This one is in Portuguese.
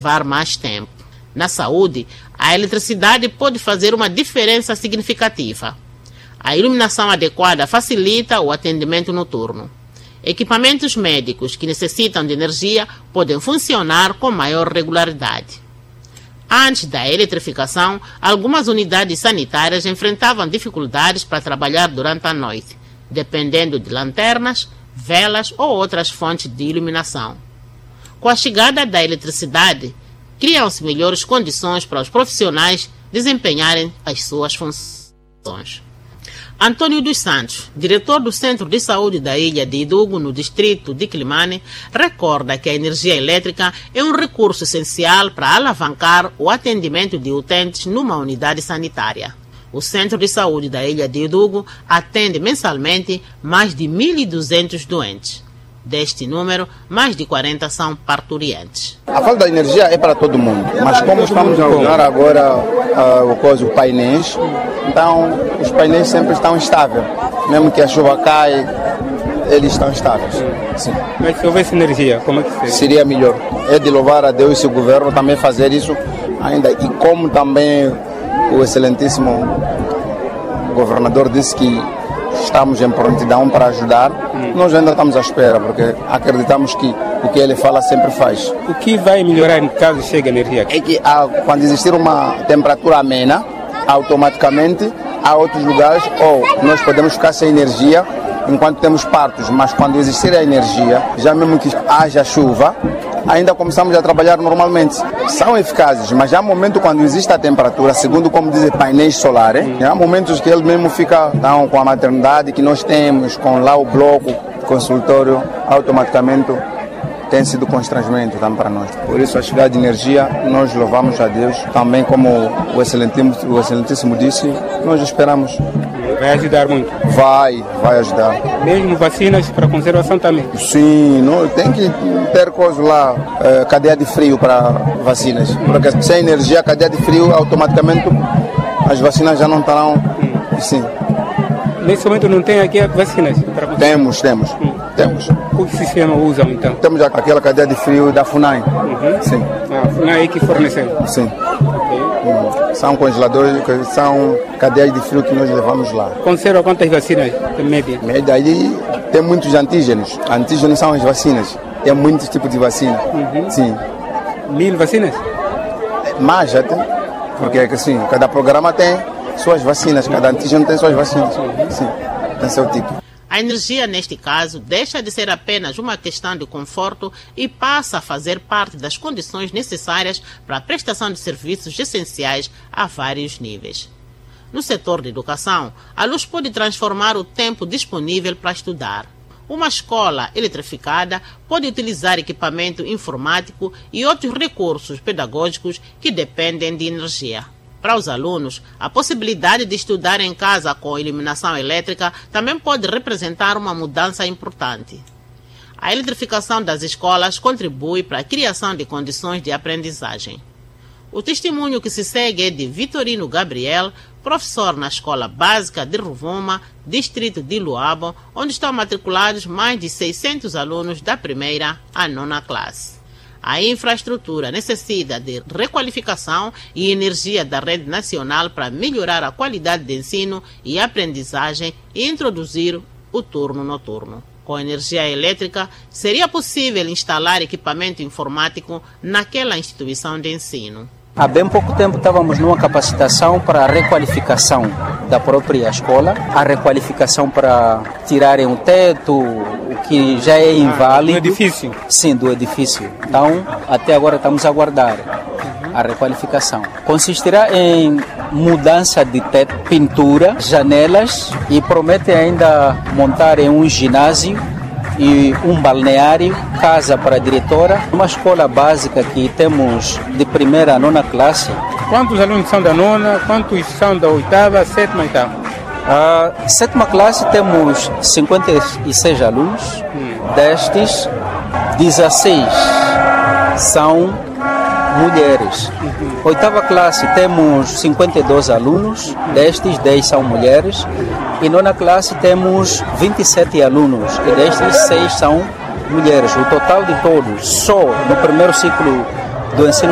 levar mais tempo. Na saúde, a eletricidade pode fazer uma diferença significativa. A iluminação adequada facilita o atendimento noturno. Equipamentos médicos que necessitam de energia podem funcionar com maior regularidade. Antes da eletrificação, algumas unidades sanitárias enfrentavam dificuldades para trabalhar durante a noite, dependendo de lanternas, velas ou outras fontes de iluminação. Com a chegada da eletricidade, criam-se melhores condições para os profissionais desempenharem as suas funções. Antônio dos Santos, diretor do Centro de Saúde da Ilha de Idugo, no distrito de Quilimane, recorda que a energia elétrica é um recurso essencial para alavancar o atendimento de utentes numa unidade sanitária. O Centro de Saúde da Ilha de Idugo atende mensalmente mais de 1.200 doentes. Deste número, mais de 40 são parturientes. A falta de energia é para todo mundo, mas como estamos a usar agora os painéis, então os painéis sempre estão estáveis. Mesmo que a chuva caia, eles estão estáveis. Sim. Mas se houvesse energia, como é que seria? Seria melhor. É de louvar a Deus e o governo também fazer isso ainda. E como também o excelentíssimo governador disse que estamos em prontidão para ajudar, nós ainda estamos à espera, porque acreditamos que o que ele fala sempre faz. O que vai melhorar caso chegue a energia? É que quando existir uma temperatura amena, automaticamente há outros lugares, ou nós podemos ficar sem energia enquanto temos partos, mas quando existir a energia, já mesmo que haja chuva, ainda começamos a trabalhar normalmente. São eficazes, mas há momentos quando existe a temperatura, segundo como dizem painéis solares, há momentos que ele mesmo fica com a maternidade que nós temos, com lá o bloco, consultório, automaticamente tem sido constrangimento também para nós. Por isso, a chegada de energia, nós louvamos a Deus. Também, como o excelentíssimo disse, nós esperamos. Vai ajudar muito? Vai ajudar. Mesmo vacinas para conservação também? Sim, não, tem que ter coisa lá, cadeia de frio para vacinas. Porque sem energia, cadeia de frio, automaticamente as vacinas já não estarão. Sim. Nesse momento não tem aqui vacinas? Temos. O que sistema usam então? Temos aquela cadeia de frio da FUNAI. Sim. A FUNAI que forneceu? Sim. Okay. São congeladores, são cadeias de frio que nós levamos lá. Conserva quantas vacinas em média? Média aí tem muitos antígenos. Antígenos são as vacinas. Tem muitos tipos de vacina. Sim. 1.000 vacinas? Mais já tem. Porque assim, cada programa tem suas vacinas, cada antígeno tem suas vacinas. Sim, tem seu tipo. A energia, neste caso, deixa de ser apenas uma questão de conforto e passa a fazer parte das condições necessárias para a prestação de serviços essenciais a vários níveis. No setor de educação, a luz pode transformar o tempo disponível para estudar. Uma escola eletrificada pode utilizar equipamento informático e outros recursos pedagógicos que dependem de energia. Para os alunos, a possibilidade de estudar em casa com iluminação elétrica também pode representar uma mudança importante. A eletrificação das escolas contribui para a criação de condições de aprendizagem. O testemunho que se segue é de Vitorino Gabriel, professor na Escola Básica de Rovuma, distrito de Luabo, onde estão matriculados mais de 600 alunos da primeira à nona classe. A infraestrutura necessita de requalificação e energia da rede nacional para melhorar a qualidade de ensino e aprendizagem e introduzir o turno noturno. Com energia elétrica, seria possível instalar equipamento informático naquela instituição de ensino. Há bem pouco tempo estávamos numa capacitação para a requalificação da própria escola, a requalificação para tirarem o teto, o que já é inválido. Do edifício? Sim, do edifício. Então, até agora estamos a aguardar a requalificação. Consistirá em mudança de teto, pintura, janelas e promete ainda montar em um ginásio e um balneário, casa para a diretora, uma escola básica que temos de primeira a nona classe. Quantos alunos são da nona, quantos são da oitava, sétima e tal? A sétima classe temos 56 alunos, destes 16 são mulheres. Oitava classe temos 52 alunos, destes 10 são mulheres. E nona classe temos 27 alunos, e destes 6 são mulheres. O total de todos, só no primeiro ciclo do ensino